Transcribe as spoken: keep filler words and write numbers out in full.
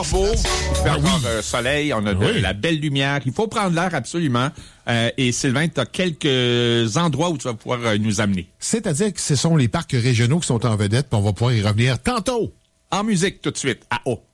beau, il fait encore euh, soleil, on a de oui. la belle lumière. Il faut prendre l'air absolument. Euh, et Sylvain, tu as quelques endroits où tu vas pouvoir euh, nous amener. C'est-à-dire que ce sont les parcs régionaux qui sont en vedette, puis on va pouvoir y revenir tantôt. En musique, tout de suite, à O.